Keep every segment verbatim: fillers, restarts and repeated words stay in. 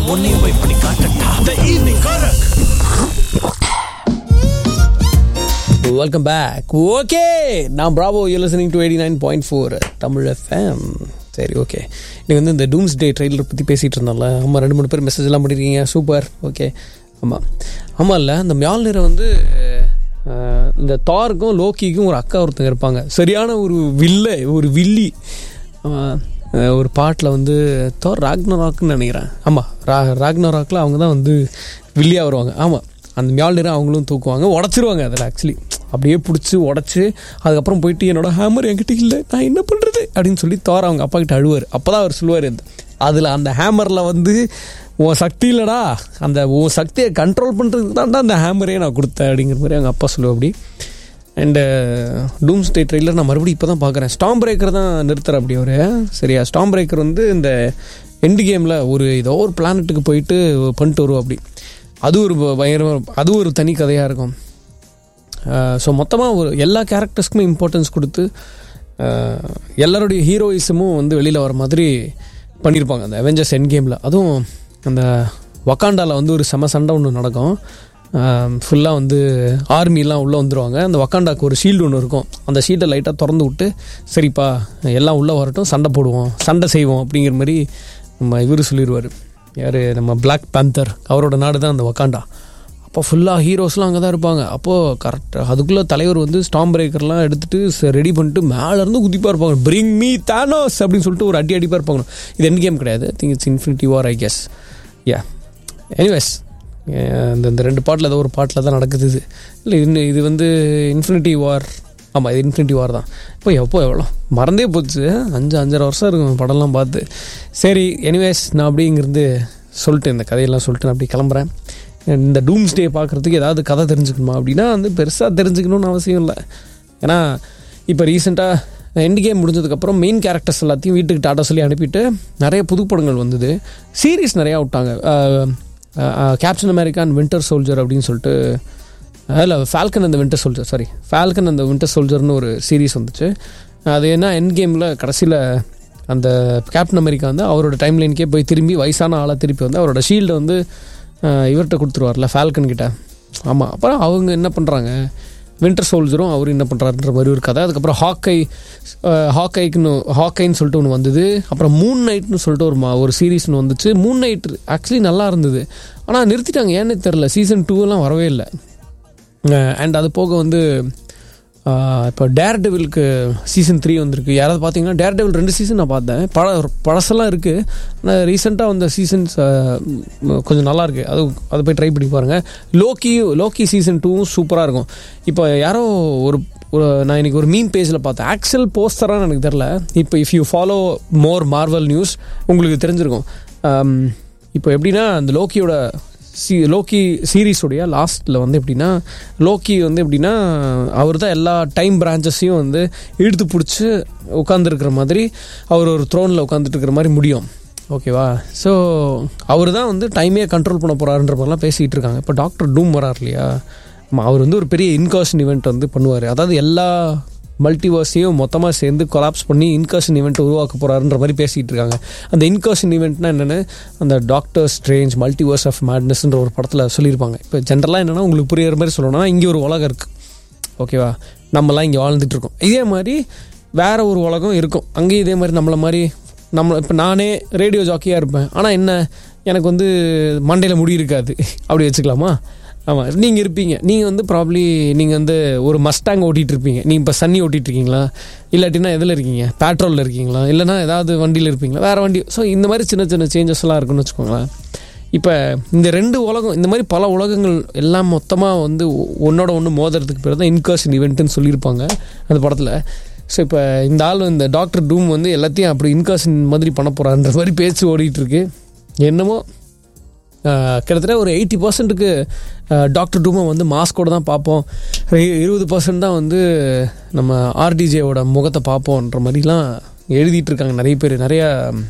உன்னையும் போய் பண்ணி காட்டட்டா. The evening Korak. Welcome back. Okay, நான் Bravo, you listening to eighty nine point four Tamil FM. சரி, ஓகே. நீ வந்து இந்த டூம்ஸ் டே ட்ரெயிலர் பற்றி பேசிகிட்டு இருந்தோம்ல. ஆமாம், ரெண்டு மூணு பேர் மெசேஜ் எல்லாம் பண்ணியிருக்கீங்க. சூப்பர். ஓகே, ஆமாம் ஆமாம் இல்லை, அந்த மியால்னிரை வந்து இந்த தாருக்கும் லோக்கிக்கும் ஒரு அக்கா ஒருத்தங்க இருப்பாங்க. சரியான ஒரு வில்ல, ஒரு வில்லி. ஒரு பாட்டில் வந்து தார் ராக்னராக்னு நினைக்கிறேன். ஆமாம், ரா ராக்னராக்கில் அவங்க தான் வந்து வில்லியாக வருவாங்க. ஆமாம், அந்த மியால்னிரை அவங்களும் தூக்குவாங்க, உடச்சிருவாங்க. அதில் ஆக்சுவலி அப்படியே பிடிச்சி உடச்சி அதுக்கப்புறம் போயிட்டு என்னோட ஹேமர் என்கிட்ட இல்லை, நான் என்ன பண்ணுறது அப்படின்னு சொல்லி தார் அவங்க அப்பா கிட்ட அழுவார். அப்போ தான் அவர் சொல்லுவார், அதில் அந்த ஹேமரில் வந்து உன் சக்தி இல்லைடா, அந்த உன் சக்தியை கண்ட்ரோல் பண்ணுறதுக்கு தான்டா அந்த ஹேமரே நான் கொடுத்தேன் அப்படிங்கிற மாதிரி அவங்க அப்பா சொல்லுவோம். அப்படி அண்டு டூம்ஸ் டே ட்ரெயிலர் நான் மறுபடியும் இப்போ தான் பார்க்குறேன். ஸ்டாம் பிரேக்கர் தான் நிறுத்துற அப்படி ஒரு சரியா. ஸ்டாம் பிரேக்கர் வந்து இந்த எண்டு கேமில் ஒரு ஏதோ ஒரு பிளானட்டுக்கு போயிட்டு பண்ணிட்டு வருவோம். அப்படி அது ஒரு பயங்கரமாக, அது ஒரு தனி கதையாக இருக்கும். ஸோ மொத்தமாக ஒரு எல்லா கேரக்டர்ஸ்க்குமே இம்பார்ட்டன்ஸ் கொடுத்து எல்லாருடைய ஹீரோயிசமும் வந்து வெளியில் வர மாதிரி பண்ணியிருப்பாங்க அந்த அவெஞ்சர்ஸ் எண்ட் கேமில். அதுவும் அந்த வக்காண்டாவில் வந்து ஒரு செம சண்டை ஒன்று நடக்கும். ஃபுல்லாக வந்து ஆர்மிலாம் உள்ளே வந்துடுவாங்க. அந்த வக்காண்டாவுக்கு ஒரு ஷீல்டு ஒன்று இருக்கும். அந்த ஷீல்டை லைட்டாக திறந்து விட்டு, சரிப்பா எல்லாம் உள்ளே வரட்டும், சண்டை போடுவோம், சண்டை செய்வோம் அப்படிங்கிற மாதிரி நம்ம இவர் சொல்லிடுவார். யார், நம்ம பிளாக் பேந்தர், அவரோட நாடு தான் அந்த வக்காண்டா. அப்போ ஃபுல்லாக ஹீரோஸ்லாம் அங்கே தான் இருப்பாங்க. அப்போது கரெக்டாக அதுக்குள்ளே தலைவர் வந்து ஸ்டாம் பிரேக்கர்லாம் எடுத்துகிட்டு ரெடி பண்ணிட்டு மேலேருந்து குதிப்பாக இருப்பாங்க. பிரிங் மீ தானோஸ் அப்படின்னு சொல்லிட்டு ஒரு அடி அடிப்பாக இருப்பாங்க. இது எண்ட் கேம் கிடையாது, I think it's infinity war, I guess. Yeah, anyways இந்த இந்த ரெண்டு பாட்டில் ஏதோ ஒரு பாட்டில் தான் நடக்குது இது. இல்லை, இன்னும் இது வந்து இன்ஃபினிட்டி வார். ஆமாம், இது இன்ஃபினிட்டி வார் தான். இப்போ எப்போ எவ்வளோ மறந்தே போச்சு, அஞ்சு அஞ்சரை வருஷம் இருக்கும் படம்லாம் பார்த்து. சரி, எனிவேஸ் நான் அப்படிங்கிறது சொல்லிட்டு இந்த கதையெல்லாம் சொல்லிட்டு நான் அப்படி கிளம்புறேன். இந்த டூம்ஸ் டே பார்க்குறதுக்கு ஏதாவது கதை தெரிஞ்சுக்கணுமா அப்படின்னா வந்து பெருசாக தெரிஞ்சுக்கணும்னு அவசியம் இல்லை. ஏன்னா இப்போ ரீசெண்டாக எண்ட் கேம் முடிஞ்சதுக்கப்புறம் மெயின் கேரக்டர்ஸ் எல்லாத்தையும் வீட்டுக்கு டாட்டா சொல்லி அனுப்பிட்டு நிறைய புது படங்கள் வந்தது. சீரீஸ் நிறையா விட்டாங்க. Captain America and winter soldier அப்படின்னு சொல்லிட்டு, அதில் ஃபால்கன் அந்த வின்டர் சோல்ஜர் சாரி ஃபால்கன் அந்த வின்டர் சோல்ஜர்னு ஒரு சீரீஸ் வந்துச்சு. அது என்ன, எண்ட் கேமில் கடைசியில் அந்த கேப்டன் அமெரிக்கா வந்து அவரோட டைம் லைனுக்கே போய் திரும்பி வயசான ஆளாக திருப்பி வந்து அவரோட ஷீல்டை வந்து இவர்கிட்ட கொடுத்துருவார்ல, ஃபால்கன் கிட்ட. ஆமாம், அப்புறம் அவங்க என்ன பண்ணுறாங்க, வின்டர் சோல்ஜரும் அவர் என்ன பண்ணுறாருன்ற மாதிரி ஒரு கதை. அதுக்கப்புறம் ஹாக்கை ஹாக்கைக்குன்னு ஹாக்கைன்னு சொல்லிட்டு ஒன்று வந்தது. அப்புறம் மூன் நைட்னு சொல்லிட்டு ஒரு ஒரு சீரீஸ்னு வந்துச்சு. மூன் நைட் ஆக்சுவலி நல்லா இருந்தது, ஆனால் நிறுத்திட்டாங்க, ஏன்னே தெரில. சீசன் டூலாம் வரவே இல்லை. அண்ட் அது போக வந்து இப்போ டேர் டெவிலுக்கு சீசன் த்ரீ வந்திருக்கு. யாராவது பார்த்தீங்கன்னா டேர் டெவில் ரெண்டு சீசன் நான் பார்த்தேன். பழ பழசெல்லாம் இருக்குது, ஆனால் ரீசெண்டாக வந்த சீசன்ஸ் கொஞ்சம் நல்லாயிருக்கு. அது அதை போய் ட்ரை பண்ணி பாருங்கள். லோக்கி லோக்கி சீசன் டூவும் சூப்பராக இருக்கும். இப்போ யாரோ ஒரு ஒரு நான் இன்றைக்கி ஒரு மீம் பேஜில் பார்த்தேன், ஆக்சுவல் போஸ்டரான்னு எனக்கு தெரில. இப்போ if you follow more Marvel news உங்களுக்கு தெரிஞ்சிருக்கும். இப்போ எப்படின்னா அந்த லோக்கியோட சி லோக்கி சீரீஸுடைய லாஸ்ட்டில் வந்து எப்படின்னா, லோக்கி வந்து எப்படின்னா அவர் தான் எல்லா டைம் பிரான்ச்சஸையும் வந்து இழுத்து பிடிச்சி உட்காந்துருக்கிற மாதிரி, அவர் ஒரு த்ரோனில் உட்காந்துட்டு இருக்கிற மாதிரி முடியும். ஓகேவா? ஸோ அவர் தான் வந்து டைமே கண்ட்ரோல் பண்ண போகிறாருன்ற மாதிரிலாம் பேசிகிட்டு இருக்காங்க. இப்போ டாக்டர் டூம் வரார் இல்லையா, அவர் வந்து ஒரு பெரிய இன்கர்ஷன் ஈவெண்ட் வந்து பண்ணுவார். அதாவது எல்லா மல்டிவர்ஸையும் மொத்தமாக சேர்ந்து கொலாப்ஸ் பண்ணி இன்கர்ஷன் ஈவெண்ட் உருவாக்க போகிறாருன்ற மாதிரி பேசிகிட்டு இருக்காங்க. அந்த இன்கர்ஷன் ஈவெண்ட்னா என்னென்னு அந்த டாக்டர் ஸ்ட்ரேஞ்ச் மல்டிவர்ஸ் ஆஃப் மேட்னஸ்ன்ற ஒரு படத்தில் சொல்லியிருப்பாங்க. இப்போ ஜென்ரலாக என்னென்னா உங்களுக்கு புரியுற மாதிரி சொல்லணும்னா, இங்கே ஒரு உலகம் இருக்குது, ஓகேவா, நம்மலாம் இங்கே வாழ்ந்துட்டு இருக்கோம். இதே மாதிரி வேறு ஒரு உலகம் இருக்கும், அங்கேயும் இதே மாதிரி நம்மளை மாதிரி நம்ம. இப்போ நானே ரேடியோ ஜாக்கியாக இருப்பேன், ஆனால் என்ன எனக்கு வந்து மண்டையில் முடி இருக்காது, அப்படி வச்சுக்கலாமா? ஆமாம், நீங்கள் இருப்பீங்க, நீங்கள் வந்து ப்ராப்ளி நீங்கள் வந்து ஒரு மஸ்டாங் ஓட்டிகிட்டு இருப்பீங்க. நீங்கள் இப்போ சன்னி ஓட்டிகிட்டு இருக்கீங்களா, இல்லாட்டினா எதில் இருக்கீங்க, பெட்ரோலில் இருக்கீங்களா, இல்லைனா ஏதாவது வண்டியில் இருப்பீங்களா, வேறு வண்டி. ஸோ இந்த மாதிரி சின்ன சின்ன சேஞ்சஸ் எல்லாம் இருக்குன்னு வச்சுக்கோங்களேன். இப்போ இந்த ரெண்டு உலகம், இந்த மாதிரி பல உலகங்கள் எல்லாம் மொத்தமாக வந்து ஒன்னோட ஒன்று மோதுறதுக்கு பேர் தான் இன்கர்ஷன் ஈவெண்ட்டுன்னு சொல்லியிருப்பாங்க அந்த படத்தில். ஸோ இப்போ இந்த ஆள் இந்த டாக்டர் டூம் வந்து எல்லாத்தையும் அப்படி இன்கர்ஷன் மாதிரி பண்ண போகிறான்ற மாதிரி பேச்சு ஓடிட்டுருக்கு. என்னமோ கிட்டத்தட்ட ஒரு எயிட்டி பர்சன்ட்டுக்கு டாக்டர் டூமை வந்து மாஸ்கோடு தான் பார்ப்போம், இருபது பர்சன்ட் தான் வந்து நம்ம ஆர்டிஜேவோட முகத்தை பார்ப்போன்ற மாதிரிலாம் எழுதிட்டுருக்காங்க நிறைய பேர், நிறையா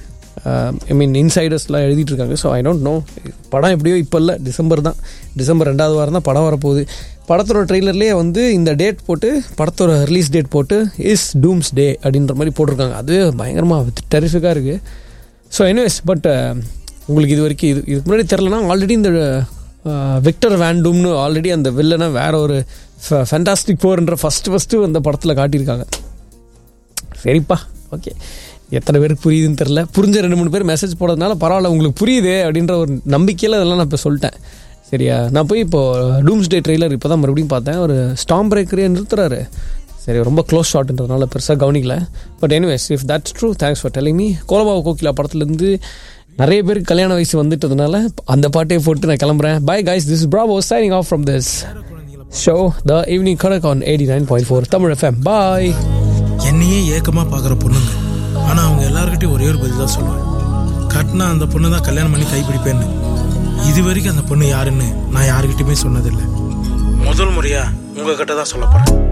ஐ மீன் இன்சைடர்ஸ்லாம் எழுதிட்டுருக்காங்க. ஸோ ஐ டோன்ட் நோ, படம் எப்படியோ இப்போ இல்லை, டிசம்பர் தான், டிசம்பர் ரெண்டாவது வாரம் தான் படம் வரப்போகுது. படத்தோட ட்ரெய்லர்லேயே வந்து இந்த டேட் போட்டு, படத்தோட ரிலீஸ் டேட் போட்டு இஸ் டூம்ஸ் டே அப்படின்ற மாதிரி போட்டிருக்காங்க. அதுவே பயங்கரமாக டெரிஃபிக்காக இருக்குது. ஸோ எனிவேஸ், பட் உங்களுக்கு இது வரைக்கும் இது இதுக்கு முன்னாடி தெரிலனா ஆல்ரெடி இந்த விக்டர் வேண்டூம்னு ஆல்ரெடி அந்த வில்லனை வேற ஒரு ஃபேண்டாஸ்டிக் ஃபோர்ன்ற ஃபஸ்ட்டு ஃபஸ்ட்டு அந்த படத்தில் காட்டியிருக்காங்க. சரிப்பா, ஓகே. எத்தனை பேருக்கு புரியுதுன்னு தெரில. புரிஞ்ச ரெண்டு மூணு பேர் மெசேஜ் போடுறதுனால பரவாயில்ல, உங்களுக்கு புரியுது அப்படின்ற ஒரு நம்பிக்கையில் அதெல்லாம் நான் இப்போ சொல்லிட்டேன். சரியா, நான் போய் இப்போது டூம்ஸ்டே ட்ரெய்லர் இப்போ தான் மறுபடியும் பார்த்தேன். ஒரு ஸ்டாம் பிரேக்கரே நிறுத்துறாரு. சரி, ரொம்ப க்ளோஸ் ஷாட்ன்றதுனால பெருசாக கவனிக்கல. But anyways, if that's true, thanks for telling me. கோலபாவ Kokila படத்துலேருந்து நிறைய பேருக்கு கல்யாண வயசு வந்துட்டதுனால அந்த பாட்டையே போட்டு நான் கிளம்புறேன். Bye guys, this is Bravo signing off from this show the evening correct on eighty nine point four Tamil FM. பாய். என்னையே ஏக்கமாக பார்க்குற பொண்ணுங்க, ஆனால் அவங்க எல்லாருக்கிட்டையும் ஒரே ஒரு பதில் தான் சொல்லுவேன். கட்டினா அந்த பொண்ணு தான் கல்யாணம் பண்ணி கைப்பிடிப்பேன்னு. இது வரைக்கும் அந்த பொண்ணு யாருன்னு நான் யாருக்கிட்டையுமே சொன்னதில்லை. முதல் முறையாக உங்ககிட்ட தான் சொல்ல போகிறேன்.